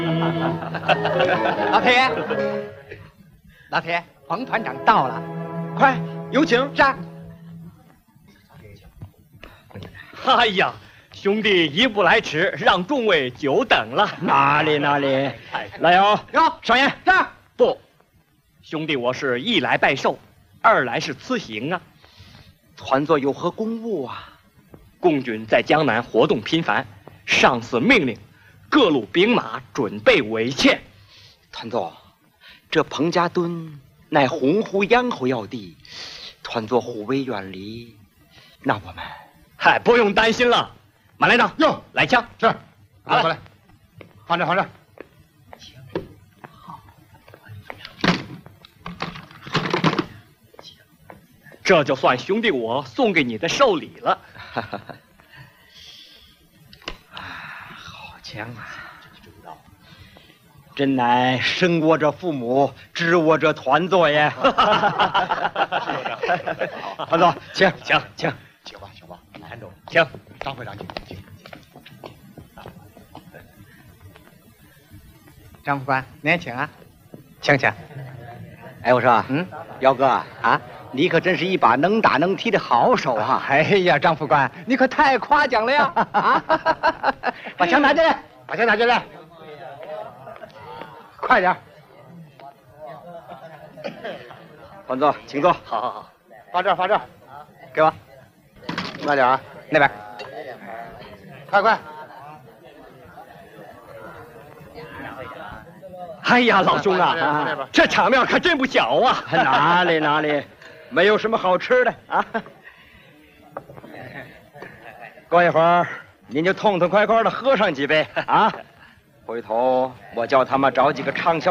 老铁，老铁，黄团长到了，快有请。是。 哎呀，兄弟一步来迟，让众位久等了。 哪里？来哟， 上演。是。 不，兄弟，我是一来拜寿，二来是辞行啊。 团座有何公务啊？ 共军在江南活动频繁，上司命令各路兵马准备围歼。 团座，这彭家墩乃洪湖咽喉要地，团座护卫远离，那我们嗨，不用担心了。马连长， 哟， 来枪。 是，过来，放这。 这就算兄弟我送给你的寿礼了。 好枪啊！真乃生我者父母，知我者团座也。团座，请。 请吧，韩总， 请。 张会长，请。 张副官，您请啊，请。哎，我说，姚哥啊，你可真是一把能打能踢的好手啊！哎呀，张副官，你可太夸奖了呀！啊，把枪拿进来，快点。团座，请坐。 好， 放这儿， 给我。 慢点啊， 那边。 快。 哎呀，老兄啊，这场面可真不小啊！ 哪里，没有什么好吃的啊。过一会儿您就痛痛快快的喝上几杯啊。回头我叫他们找几个畅销